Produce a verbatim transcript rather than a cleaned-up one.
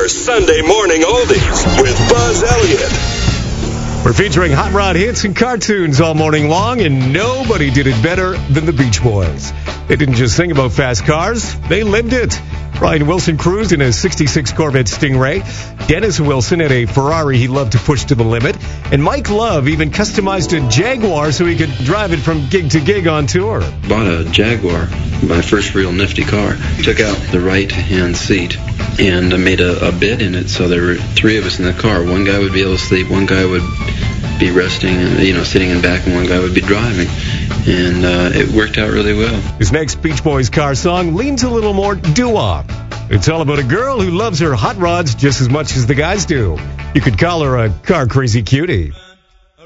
your Sunday morning oldies with Buzz Elliott. We're featuring hot rod hits and cartoons all morning long, and nobody did it better than the Beach Boys. They didn't just sing about fast cars, they lived it. Brian Wilson cruised in a sixty-six Corvette Stingray. Dennis Wilson had a Ferrari he loved to push to the limit. And Mike Love even customized a Jaguar so he could drive it from gig to gig on tour. Bought a Jaguar, my first real nifty car. Took out the right-hand seat and made a, a bed in it so there were three of us in the car. One guy would be able to sleep, one guy would be resting, you know, sitting in back, and one guy would be driving. And uh, it worked out really well. His next Beach Boys car song leans a little more doo-wop. It's all about a girl who loves her hot rods just as much as the guys do. You could call her a car crazy cutie.